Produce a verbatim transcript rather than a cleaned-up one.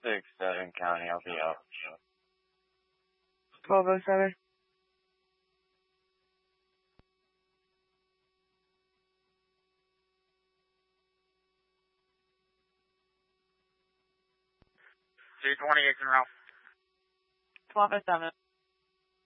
six seven County, I'll be out. twelve oh seven. two twenty-eight in route. twelve oh seven.